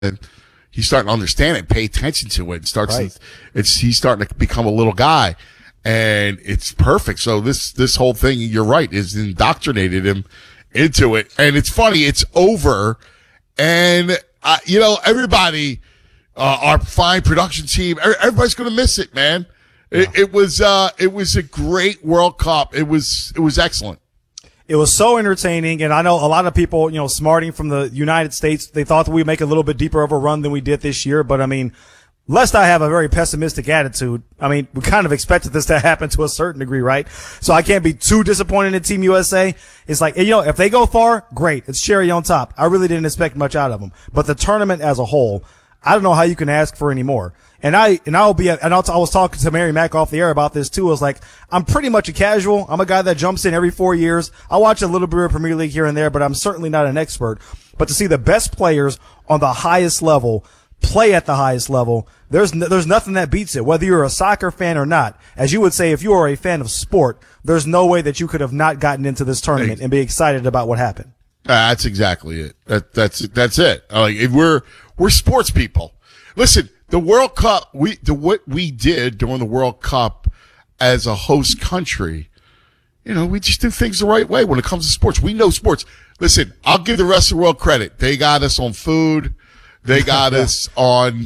he's starting to understand it, pay attention to it, and Right. he's starting to become a little guy, and it's perfect. So this whole thing, you're right, is indoctrinated him into it, and it's funny. It's over, and everybody, our fine production team, everybody's gonna miss it, man. It was a great World Cup. It was excellent. It was so entertaining, and I know a lot of people, smarting from the United States, they thought that we'd make a little bit deeper of a run than we did this year. But I mean, lest I have a very pessimistic attitude, I mean, we kind of expected this to happen to a certain degree, right? So I can't be too disappointed in Team USA. It's like, if they go far, great. It's cherry on top. I really didn't expect much out of them. But the tournament as a whole, I don't know how you can ask for any more. And I was talking to Mary Mack off the air about this too. I was like, I'm pretty much a casual. I'm a guy that jumps in every 4 years. I watch a little bit of Premier League here and there, but I'm certainly not an expert. But to see the best players on the highest level play at the highest level, there's nothing that beats it. Whether you're a soccer fan or not, as you would say, if you are a fan of sport, there's no way that you could have not gotten into this tournament and be excited about what happened. That's exactly it. That's it. Like, if we're sports people. Listen, the World Cup, what we did during the World Cup as a host country, we just do things the right way when it comes to sports. We know sports. Listen, I'll give the rest of the world credit. They got us on food. They got us on,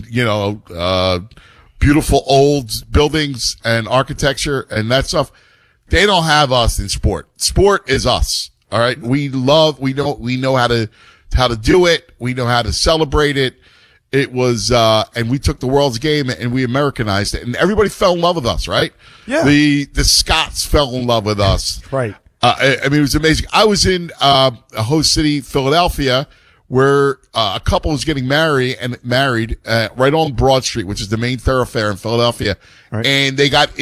beautiful old buildings and architecture and that stuff. They don't have us in sport. Sport is us. All right. We know how to do it. We know how to celebrate it. It was, and we took the world's game and we Americanized it, and everybody fell in love with us, right? Yeah. The Scots fell in love with us. Right. I mean, it was amazing. I was in, a host city, Philadelphia, where a couple was getting married, right on Broad Street, which is the main thoroughfare in Philadelphia. Right. And they got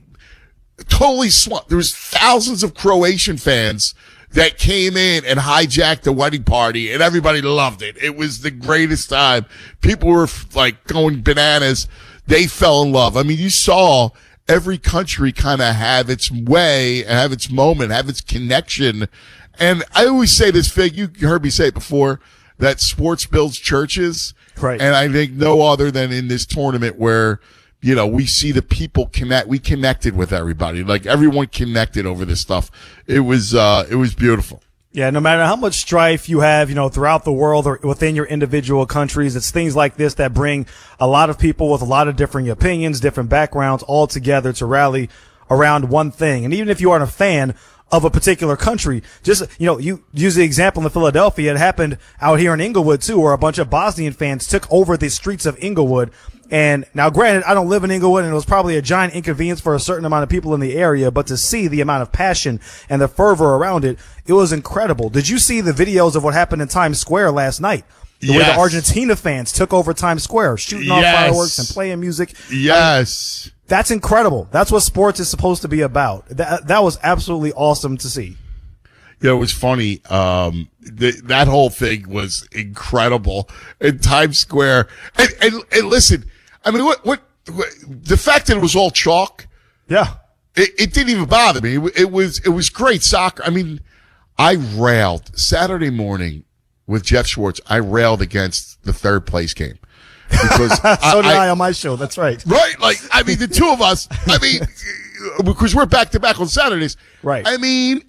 totally swamped. There was thousands of Croatian fans that came in and hijacked the wedding party, and everybody loved it. It was the greatest time. People were like going bananas. They fell in love. I mean, you saw every country kind of have its way and have its moment, have its connection. And I always say this, Fig, you heard me say it before, that sports builds churches. Right. And I think no other than in this tournament where, we see the people we connected with everybody. Like, everyone connected over this stuff. It was beautiful. Yeah, no matter how much strife you have, throughout the world or within your individual countries, it's things like this that bring a lot of people with a lot of different opinions, different backgrounds all together to rally around one thing. And even if you aren't a fan of a particular country, just, you use the example in Philadelphia. It happened out here in Inglewood too, where a bunch of Bosnian fans took over the streets of Inglewood. And now, granted, I don't live in Inglewood, and it was probably a giant inconvenience for a certain amount of people in the area, but to see the amount of passion and the fervor around it, it was incredible. Did you see the videos of what happened in Times Square last night? The way the Argentina fans took over Times Square, shooting off fireworks and playing music. Yes. That's incredible. That's what sports is supposed to be about. That was absolutely awesome to see. It was funny. That whole thing was incredible in Times Square. And listen, I mean, what the fact that it was all chalk. Yeah. It didn't even bother me. It was great soccer. I mean, I railed Saturday morning with Jeff Schwartz. I railed against the third place game. Because so did I on my show. That's right. Right. Like, I mean, the two of us, because we're back to back on Saturdays. Right. I mean,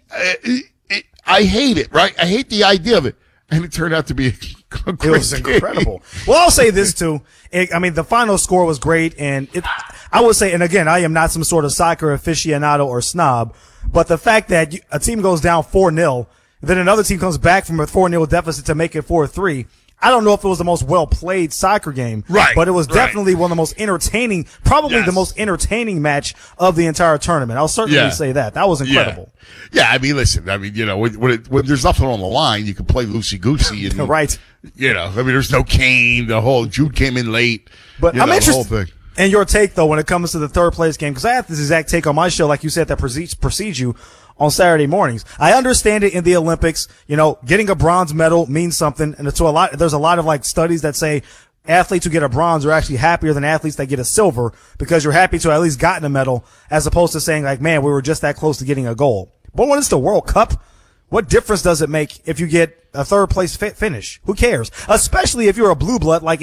I hate it, right? I hate the idea of it. And it turned out to be a great It was incredible. Well, I'll say this too. The final score was great, and I would say, and again, I am not some sort of soccer aficionado or snob, but the fact that a team goes down 4-0, then another team comes back from a 4-0 deficit to make it 4-3. I don't know if it was the most well-played soccer game, right? But it was definitely one of the most entertaining, probably the most entertaining match of the entire tournament. I'll certainly say that. That was incredible. Yeah, I mean, listen, I mean, when there's nothing on the line, you can play loosey-goosey. And, right. I mean, there's no Kane. Jude came in late. But I'm interested. The whole thing. And your take, though, when it comes to the third place game, because I have this exact take on my show, like you said, that precedes you on Saturday mornings. I understand it in the Olympics. Getting a bronze medal means something. And there's a lot of like studies that say athletes who get a bronze are actually happier than athletes that get a silver, because you're happy to at least gotten a medal, as opposed to saying like, man, we were just that close to getting a gold. But when it's the World Cup, What difference does it make if you get a third place finish? Who cares? Especially if you're a blue blood like